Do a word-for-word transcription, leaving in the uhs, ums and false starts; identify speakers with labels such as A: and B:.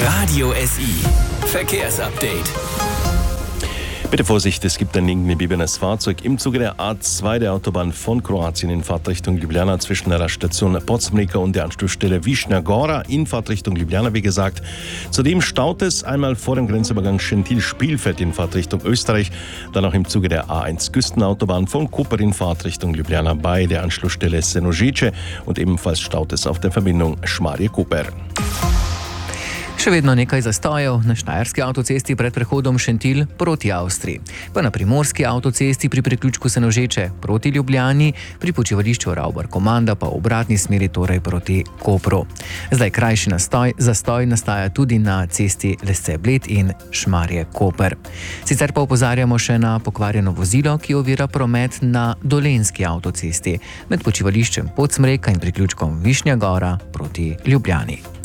A: Radio S I. Verkehrsupdate.
B: Bitte Vorsicht, es gibt ein liegengebliebenes Fahrzeug im Zuge der A zwei der Autobahn von Kroatien in Fahrtrichtung Ljubljana zwischen der Station Podsmreka und der Anschlussstelle Višnja Gora in Fahrtrichtung Ljubljana, wie gesagt. Zudem staut es einmal vor dem Grenzübergang Šentilj-Spielfeld in Fahrtrichtung Österreich, dann auch im Zuge der A eins Küstenautobahn von Koper in Fahrtrichtung Ljubljana bei der Anschlussstelle Senožeče und ebenfalls staut es auf der Verbindung Šmarje-Koper.
C: Še vedno nekaj zastojev na štajerski avtocesti pred prehodom Šentilj proti Avstriji, pa na primorski avtocesti pri priključku Senožeče proti Ljubljani, pri počivališču Ravbar-Komanda pa v obratni smeri, torej proti Kopru. Zdaj krajši nastoj, zastoj nastaja tudi na cesti Lesce-Bled in Šmarje-Koper. Sicer pa opozarjamo še na pokvarjeno vozilo, ki ovira promet na dolenjski avtocesti med počivališčem Podsmreka in priključkom Višnja Gora proti Ljubljani.